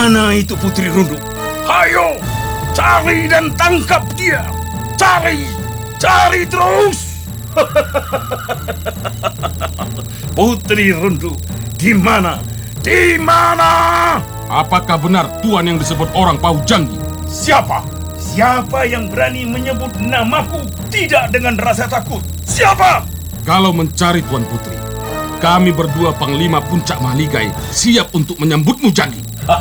Mana itu Putri Runduk? Hayo, cari dan tangkap dia. Cari terus. Putri Runduk, di mana? Di mana? Apakah benar Tuan yang disebut orang Pahu Janggi? Siapa? Siapa yang berani menyebut namaku tidak dengan rasa takut? Siapa? Kalau mencari Tuan Putri, kami berdua Panglima Puncak Mahligai siap untuk menyambutmu, Janggi.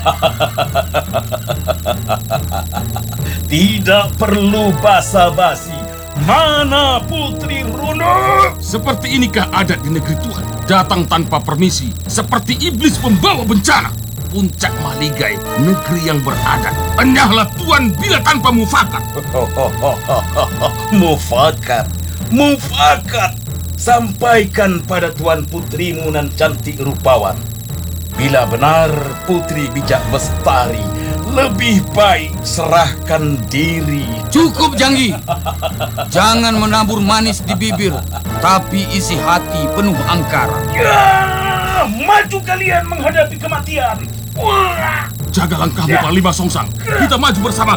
Tidak perlu basa-basi. Mana Putri Runduk? Seperti inikah adat di negeri Tuan? Datang tanpa permisi, seperti iblis pembawa bencana. Puncak Mahligai, negeri yang beradat. Enyahlah Tuan bila tanpa mufakat. Mufakat. Sampaikan pada Tuan Putrimu nan cantik rupawan. Bila benar Putri Bijak Bestari, lebih baik serahkan diri. Cukup, Janggi. Jangan menabur manis di bibir, tapi isi hati penuh angkara. Ya, maju kalian menghadapi kematian. Wah. Jaga langkahmu, Panglima Songsang. Kita maju bersama.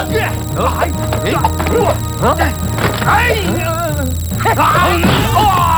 Hai!